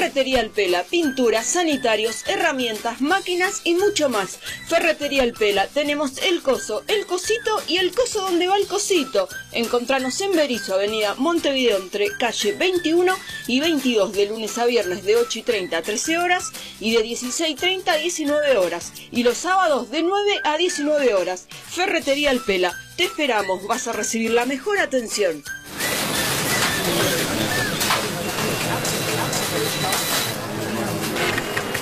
Ferretería El Pela, pinturas, sanitarios, herramientas, máquinas y mucho más. Ferretería El Pela, tenemos el coso, el cosito y el coso donde va el cosito. Encontranos en Berisso, avenida Montevideo, entre calle 21 y 22, de lunes a viernes de 8:30 a 13 horas y de 16:30 a 19 horas. Y los sábados de 9 a 19 horas. Ferretería El Pela, te esperamos, vas a recibir la mejor atención.